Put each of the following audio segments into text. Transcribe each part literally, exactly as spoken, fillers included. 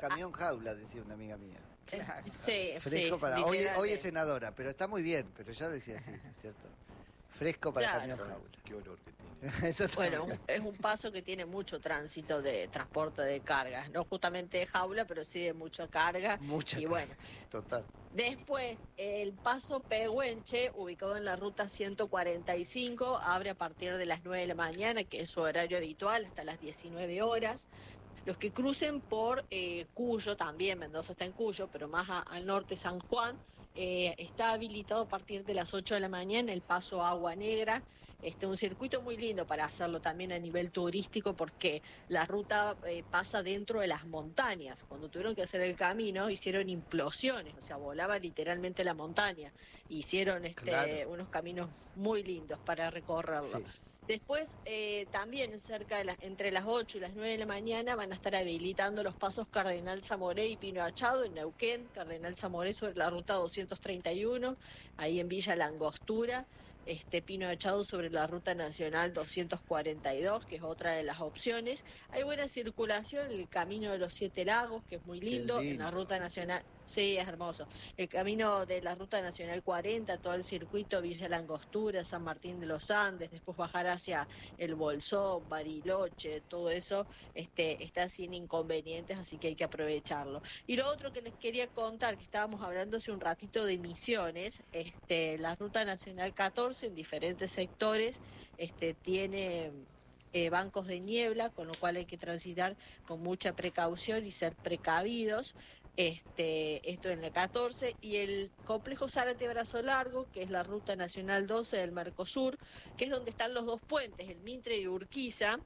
camión jaula, decía una amiga mía. Claro. Sí, Fresco sí, para... Hoy, literal, hoy eh. es senadora, pero está muy bien, pero ya decía así, ¿no es cierto? Fresco para Claro. camión jaula. Qué olor que tiene. Eso Bueno, también. un- es un paso que tiene mucho tránsito de transporte de cargas, no justamente de jaula, pero sí de mucha carga. Mucha Y bueno, carga, total. después, el paso Pehuenche, ubicado en la ruta ciento cuarenta y cinco, abre a partir de las nueve de la mañana, que es su horario habitual, hasta las diecinueve horas. Los que crucen por eh, Cuyo, también Mendoza está en Cuyo, pero más a- al norte San Juan, eh, está habilitado a partir de las ocho de la mañana el paso Agua Negra. Este, un circuito muy lindo para hacerlo también a nivel turístico, porque la ruta eh, pasa dentro de las montañas. Cuando tuvieron que hacer el camino hicieron implosiones, o sea, volaba literalmente la montaña. Hicieron este, Claro. unos caminos muy lindos para recorrerlo. Sí. Después, eh, también cerca de las, entre las ocho y las nueve de la mañana van a estar habilitando los pasos Cardenal Zamoré y Pino Achado en Neuquén, Cardenal Zamoré sobre la ruta doscientos treinta y uno, ahí en Villa La Angostura, este Pino Achado sobre la ruta nacional doscientos cuarenta y dos, que es otra de las opciones. Hay buena circulación, el Camino de los Siete Lagos, que es muy lindo, en la lindo. ruta nacional, sí, es hermoso. El camino de la ruta nacional cuarenta, todo el circuito Villa La Angostura, San Martín de los Andes, después bajar hacia el Bolsón, Bariloche, todo eso este, está sin inconvenientes, así que hay que aprovecharlo. Y lo otro que les quería contar, que estábamos hablando hace un ratito de Misiones, este, la ruta nacional catorce en diferentes sectores este, tiene eh, bancos de niebla, con lo cual hay que transitar con mucha precaución y ser precavidos. Este, esto en la catorce, y el complejo Zárate Brazo Largo, que es la ruta nacional doce del Mercosur, que es donde están los dos puentes, el Mitre y Urquiza,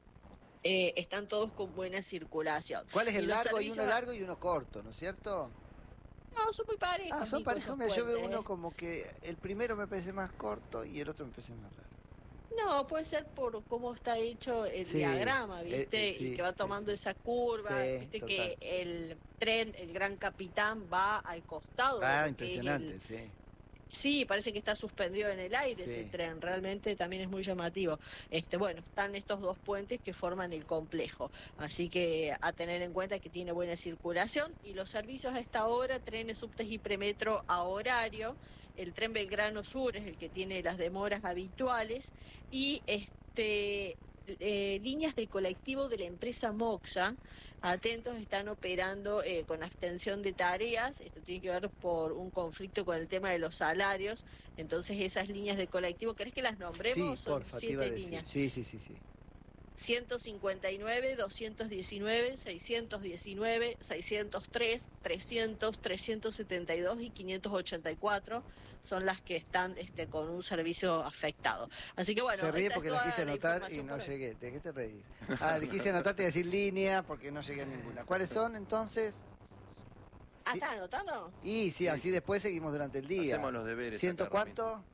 eh, están todos con buena circulación. ¿Cuál es el Y los largo? Hay servicios- uno largo y uno corto, ¿no es cierto? No, son muy parejos. Ah, son Nico, parejos. esos Mira, yo veo puentes, uno ¿eh? como que el primero me parece más corto y el otro me parece más largo. No, puede ser por cómo está hecho el Sí, diagrama, eh, ¿viste? eh, sí, y que va sí, tomando sí. esa curva, Sí, ¿viste? total. Que el tren, el Gran Capitán, va al costado de Ah, lo que es impresionante, el- sí. Sí, parece que está suspendido en el aire ese Sí. tren, realmente también es muy llamativo. Este, bueno, están estos dos puentes que forman el complejo, así que a tener en cuenta que tiene buena circulación. Y los servicios a esta hora, trenes, subtes y premetro a horario. El tren Belgrano Sur es el que tiene las demoras habituales, y este eh, líneas de colectivo de la empresa Moxa, atentos, están operando eh, con abstención de tareas. Esto tiene que ver por un conflicto con el tema de los salarios. Entonces esas líneas de colectivo, ¿querés que las nombremos? Sí, Son porfa, te iba a siete decir. líneas. Sí, sí, sí, sí. ciento cincuenta y nueve, doscientos diecinueve, seiscientos diecinueve, seiscientos tres, trescientos, trescientos setenta y dos y quinientos ochenta y cuatro son las que están este, con un servicio afectado. Así que bueno, Se ríe esta es porque las toda quise la anotar y información no por hoy. llegué. ¿De qué te reís? Ah, le quise anotar, te iba a decir línea porque no llegué a ninguna. ¿Cuáles son entonces? Ah, Sí. ¿estás anotando? Y sí, así después seguimos durante el día. Hacemos los deberes ¿Ciento acá, Romina. cuánto?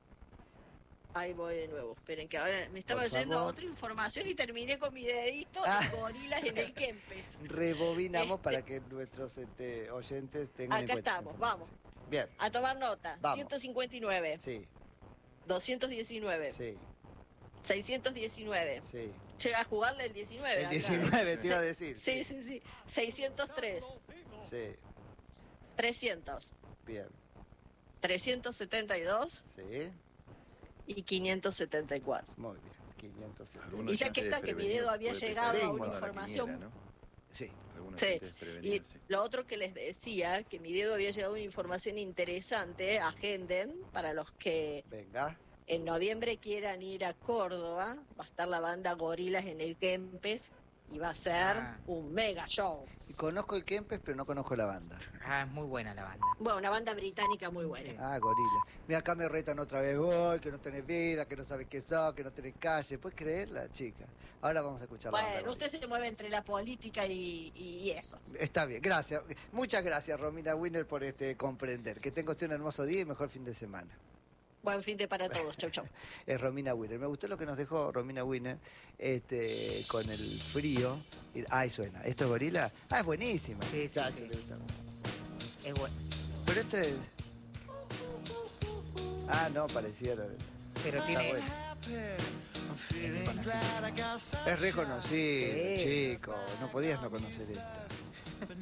Ahí voy de nuevo. Esperen que ahora me estaba Por yendo a favor. otra información y terminé con mi dedito Ah. en gorilas en el Kempes. Rebobinamos Este- para que nuestros este, oyentes tengan en Acá cuenta esa estamos, información. vamos. Bien, A tomar nota. Vamos. ciento cincuenta y nueve, sí, doscientos diecinueve, sí, seiscientos diecinueve. sí. Llega a jugarle el diecinueve. El acá. diecinueve te iba a decir. Sí, sí, sí. seiscientos tres, Sí, trescientos, bien, trescientos setenta y dos sí, y quinientos setenta y cuatro. muy bien. quinientos setenta. Algunos Y ya oyentes que está, que mi desprevenidos dedo había puede llegado pensar a que una jugando a la información. quiniela, ¿no? Sí, Algunos Sí, oyentes y desprevenidos, sí. lo otro que les decía, que mi dedo había llegado una información interesante, agenden, para los que venga. en noviembre quieran ir a Córdoba, va a estar la banda Gorilas en el Kempes y va a ser Ah. un mega show. Y conozco el Kempes, pero no conozco la banda. Ah, es muy buena la banda. Bueno, una banda británica muy buena. Sí. Ah, gorila. Mira, acá me retan otra vez. Uy, que no tenés vida, que no sabes qué sos, que no tenés calle. ¿Puedes creerla, chica? Ahora vamos a escuchar la banda Bueno, Gorila. usted se mueve entre la política y, y eso. Está bien, gracias. Muchas gracias, Romina Winner, por este comprender. Que tenga usted un hermoso día y mejor fin de semana. Buen fin de para todos. Chau, chau. Es Romina Winner. Me gustó lo que nos dejó Romina Winner este, con el frío. Y- Ay, suena. ¿Esto es gorila? Ah, es buenísimo. Sí, sí, Ya, sí. se le gusta. Es bueno. Pero este es... Ah, no, pareciera. Pero Está tiene... bueno. Es reconocido. Es reconocido, Sí. chico. No podías no conocer esto.